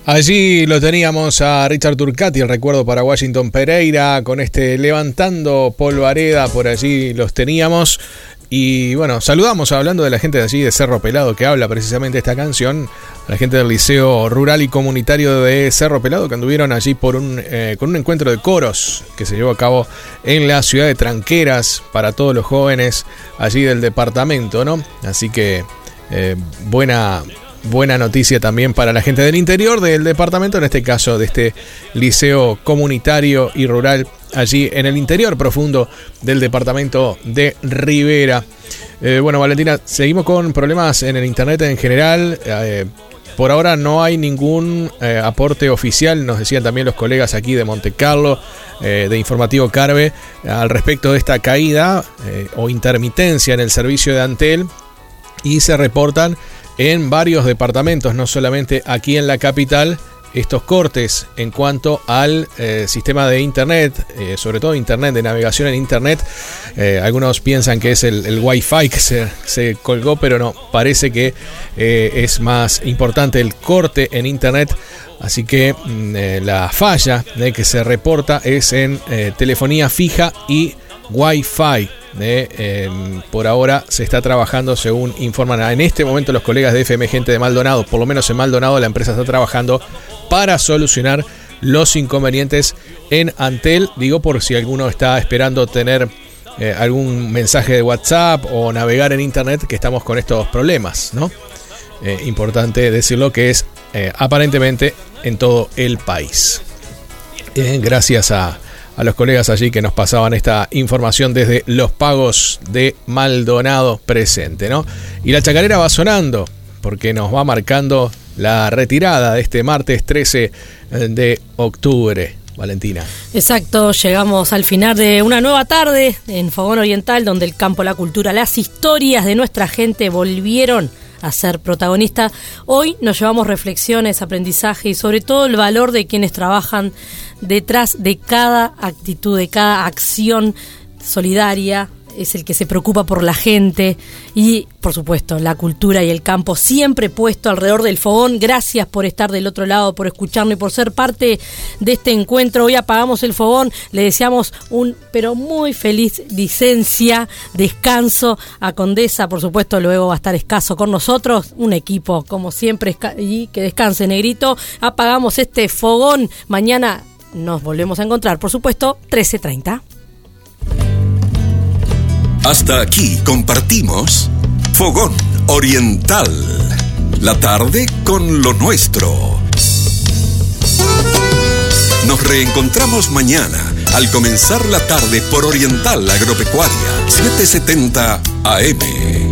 Allí lo teníamos a Richard Turcati, el recuerdo para Washington Pereira, con Levantando Polvareda, por allí los teníamos. Y bueno, saludamos, hablando de la gente de allí de Cerro Pelado, que habla precisamente esta canción, a la gente del Liceo Rural y Comunitario de Cerro Pelado, que anduvieron allí con un encuentro de coros que se llevó a cabo en la ciudad de Tranqueras para todos los jóvenes allí del departamento, ¿no? Así que buena noticia también para la gente del interior del departamento, en este caso de este liceo comunitario y rural allí en el interior profundo del departamento de Rivera. Bueno, Valentina, seguimos con problemas en el internet en general. Por ahora no hay ningún aporte oficial, nos decían también los colegas aquí de Monte Carlo, de Informativo Carve, al respecto de esta caída o intermitencia en el servicio de Antel, y se reportan en varios departamentos, no solamente aquí en la capital, estos cortes en cuanto al sistema de internet, sobre todo internet, de navegación en internet. Algunos piensan que es el Wi-Fi que se colgó, pero no, parece que es más importante el corte en internet. Así que la falla que se reporta es en telefonía fija y Wi-Fi. Por ahora se está trabajando, según informan en este momento los colegas de FM Gente de Maldonado. Por lo menos en Maldonado la empresa está trabajando para solucionar los inconvenientes en Antel. Digo, por si alguno está esperando tener algún mensaje de WhatsApp o navegar en internet, que estamos con estos problemas, ¿no? Importante decirlo, que es aparentemente en todo el país. Gracias a los colegas allí que nos pasaban esta información desde Los Pagos de Maldonado presente, ¿no? Y la chacarera va sonando porque nos va marcando la retirada de este martes 13 de octubre. Valentina. Exacto, llegamos al final de una nueva tarde en Fogón Oriental, donde el campo, la cultura, las historias de nuestra gente volvieron a ser protagonistas. Hoy nos llevamos reflexiones, aprendizaje y sobre todo el valor de quienes trabajan detrás de cada actitud, de cada acción solidaria. Es el que se preocupa por la gente y, por supuesto, la cultura y el campo siempre puesto alrededor del fogón. Gracias por estar del otro lado, por escucharnos y por ser parte de este encuentro. Hoy apagamos el fogón, le deseamos pero muy feliz licencia, descanso a Condesa, por supuesto, luego va a estar Escaso con nosotros, un equipo como siempre, y que descanse, Negrito. Apagamos este fogón, mañana nos volvemos a encontrar, por supuesto, 13:30. Hasta aquí compartimos Fogón Oriental, la tarde con lo nuestro. Nos reencontramos mañana al comenzar la tarde por Oriental Agropecuaria, 770 AM.